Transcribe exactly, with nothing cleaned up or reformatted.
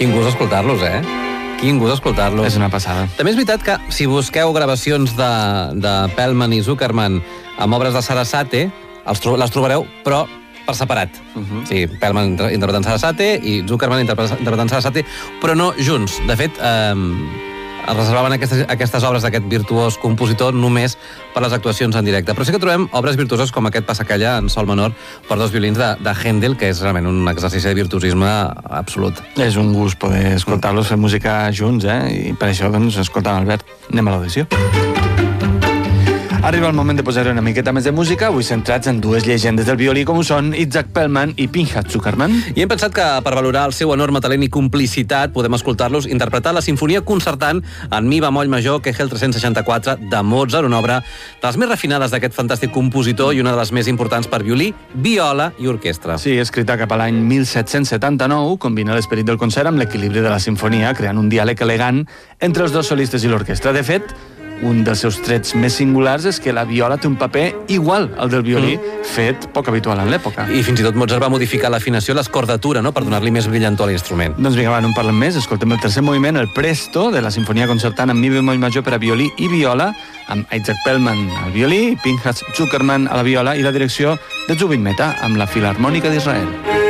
Quin gust escoltar-los, eh? Quin gust escoltar-los. És una passada. També és veritat que si busqueu gravacions de, de Pellman i Zuckerman amb obres de Sarasate, els tro les trobareu, però per separat. Uh -huh. Sí, Pellman interpretant Sarasate i Zuckerman interpretant Sarasate, però no junts. De fet, eh, es reservaven aquestes, aquestes obres d'aquest virtuós compositor només per les actuacions en directe. Però sí que trobem obres virtuoses com aquest Passacaglia en sol menor per dos violins de, de Händel, que és realment un exercici de virtuosisme absolut. És un gust poder escoltar-los fer música junts, eh? I per això, doncs, escoltant Albert, anem a l'audició. Arriba el moment de posar una miqueta més de música, avui centrats en dues llegendes del violí com ho són Itzhak Perlman i Pinchas Zuckerman. I hem pensat que per valorar el seu enorme talent i complicitat podem escoltar-los interpretar la sinfonia concertant en mi bemoll major Kegel tres-cents seixanta-quatre de Mozart, una obra de les més refinades d'aquest fantàstic compositor i una de les més importants per violí, viola i orquestra. Sí, escrita cap a l'any mil set-cents setanta-nou, combina l'esperit del concert amb l'equilibri de la sinfonia, creant un diàleg elegant entre els dos solistes i l'orquestra. De fet, un dels seus trets més singulars és que la viola té un paper igual al del violí, mm. fet poc habitual en l'època. I fins i tot Mozart va modificar l'afinació, l'escordatura, no?, per donar-li més brillantor a l'instrument. Doncs vinga, va, no en parlem més. Escoltem el tercer moviment, el Presto, de la sinfonia concertant amb mi bemoll major per a violí i viola, amb Itzhak Perlman al violí, Pinchas Zuckerman a la viola i la direcció de Zubin Mehta amb la Filharmònica d'Israel.